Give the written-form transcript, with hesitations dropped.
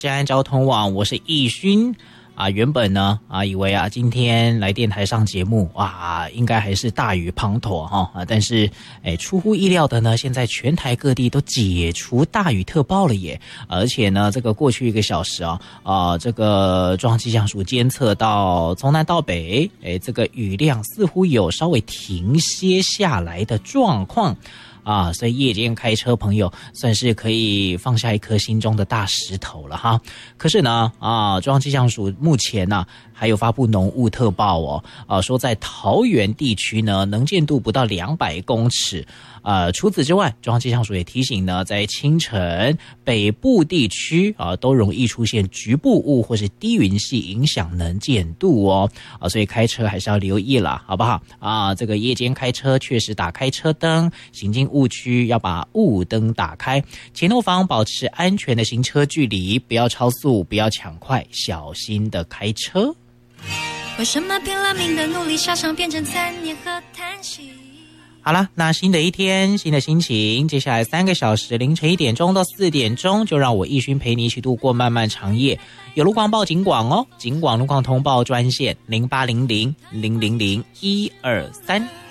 治安交通网，我是义勋啊。原本呢以为今天来电台上节目应该还是大雨滂沱但是出乎意料的呢，现在全台各地都解除大雨特报了耶。而且呢，这个过去1个小时这个中央气象署监测到从南到北这个雨量似乎有稍微停歇下来的状况。所以夜间开车朋友算是可以放下一颗心中的大石头了哈。可是呢中央气象署目前还有发布浓雾特报说在桃园地区呢能见度不到200公尺。除此之外，中央气象署也提醒呢，在清晨北部地区都容易出现局部雾或是低云系，影响能见度所以开车还是要留意了，好不好这个夜间开车确实打开车灯，行经雾区要把雾灯打开，前后方保持安全的行车距离，不要超速，不要抢快，小心的开车。 为什么拼了命的努力，沙场变成残念和叹息？ 好了，那新的一天，新的心情，接下来3个小时，凌晨1点钟到4点钟，就让我义勋陪你一起度过漫漫长夜。有路况报警广警广路况通报专线0800000123。